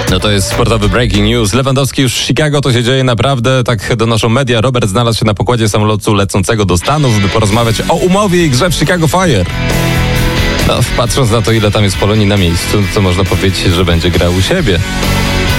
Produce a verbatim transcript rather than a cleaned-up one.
No to jest sportowy breaking news. Lewandowski już w Chicago, to się dzieje naprawdę, tak donoszą media. Robert znalazł się na pokładzie samolotu lecącego do Stanów, by porozmawiać o umowie i grze w Chicago Fire. No, patrząc na to, ile tam jest Polonii na miejscu, to można powiedzieć, że będzie grał u siebie.